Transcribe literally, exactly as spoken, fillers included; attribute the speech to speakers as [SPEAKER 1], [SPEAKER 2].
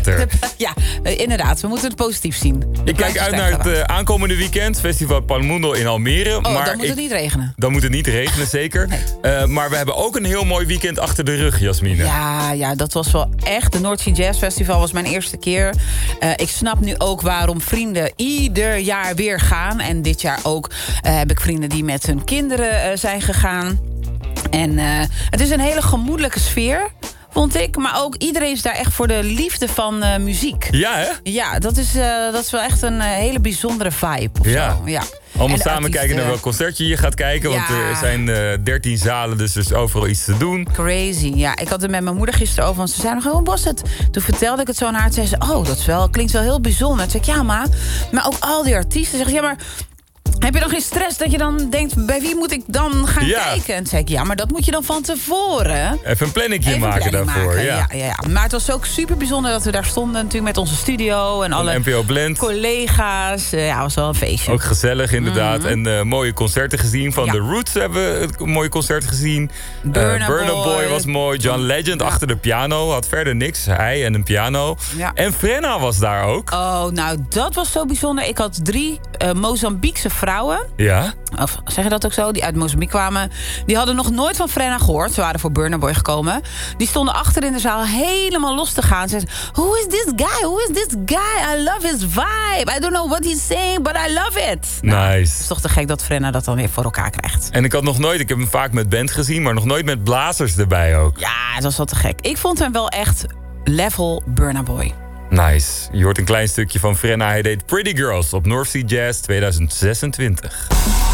[SPEAKER 1] achter.
[SPEAKER 2] Ja, inderdaad. We moeten het positief zien. De
[SPEAKER 1] Ik kijk uit naar het uh, aankomende weekend. Festival Palmundo in Almere.
[SPEAKER 2] Oh,
[SPEAKER 1] maar
[SPEAKER 2] dan moet
[SPEAKER 1] ik,
[SPEAKER 2] het niet regenen.
[SPEAKER 1] Dan moet het niet regenen, zeker. Nee. Uh, maar we hebben ook een heel mooi weekend achter de rug, Jasmine.
[SPEAKER 2] Ja, ja, dat was wel echt. De North Sea Jazz Festival was mijn eerste keer. Uh, ik snap nu ook waarom vrienden ieder jaar weer gaan. En dit jaar ook uh, heb ik vrienden die met hun kinderen uh, zijn gegaan. En uh, het is een hele gemoedelijke sfeer, vond ik. Maar ook iedereen is daar echt voor de liefde van uh, muziek.
[SPEAKER 1] Ja, hè?
[SPEAKER 2] Ja, dat is, uh, dat is wel echt een uh, hele bijzondere vibe. Of
[SPEAKER 1] ja.
[SPEAKER 2] Zo. Ja.
[SPEAKER 1] Allemaal
[SPEAKER 2] en
[SPEAKER 1] samen
[SPEAKER 2] artiesten...
[SPEAKER 1] kijken naar welk concertje je gaat kijken.
[SPEAKER 2] Ja.
[SPEAKER 1] Want er zijn uh, dertien zalen, dus er is overal iets te doen.
[SPEAKER 2] Crazy, ja. Ik had het met mijn moeder gisteren over. Want ze zei nog, hoe was het? Toen vertelde ik het zo aan haar. Toen zei ze, oh, dat is wel, klinkt wel heel bijzonder. Toen zei ik, ja, ma. Maar ook al die artiesten zeggen, ja, maar... Heb je dan geen stress dat je dan denkt... bij wie moet ik dan gaan
[SPEAKER 1] ja.
[SPEAKER 2] kijken? En toen zei ik, ja, maar dat moet je dan van tevoren.
[SPEAKER 1] Even een planningje
[SPEAKER 2] Even
[SPEAKER 1] maken
[SPEAKER 2] een planning
[SPEAKER 1] daarvoor.
[SPEAKER 2] Maken.
[SPEAKER 1] Ja.
[SPEAKER 2] Ja, ja, ja. Maar het was ook super bijzonder dat we daar stonden... natuurlijk met onze studio en alle
[SPEAKER 1] N P O Blend.
[SPEAKER 2] collega's. Uh, ja, het was wel een feestje.
[SPEAKER 1] Ook gezellig, inderdaad.
[SPEAKER 2] Mm-hmm.
[SPEAKER 1] En uh, mooie concerten gezien. Van
[SPEAKER 2] ja.
[SPEAKER 1] The Roots hebben we een mooie concert gezien.
[SPEAKER 2] Burna
[SPEAKER 1] uh, Burna Boy. Boy was mooi. John Legend ja. achter de piano. Had verder niks. Hij en een piano.
[SPEAKER 2] Ja.
[SPEAKER 1] En Frenna was daar ook.
[SPEAKER 2] Oh, nou, dat was zo bijzonder. Ik had drie uh, Mozambiekse vrouwen...
[SPEAKER 1] Ja.
[SPEAKER 2] Of zeg je dat ook zo? Die uit Mozambique kwamen. Die hadden nog nooit van Frenna gehoord. Ze waren voor Burna Boy gekomen. Die stonden achter in de zaal helemaal los te gaan. Ze zeiden, who is this guy? Who is this guy? I love his vibe. I don't know what he's saying, but I love it.
[SPEAKER 1] Nice.
[SPEAKER 2] Nou, het is toch te gek dat Frenna dat dan weer voor elkaar krijgt.
[SPEAKER 1] En ik had nog nooit, ik heb hem vaak met band gezien... maar nog nooit met blazers erbij ook.
[SPEAKER 2] Ja, het was wel te gek. Ik vond hem wel echt level Burna Boy.
[SPEAKER 1] Nice. Je hoort een klein stukje van Frenna. Hij deed Pretty Girls op North Sea Jazz tweeduizend zesentwintig.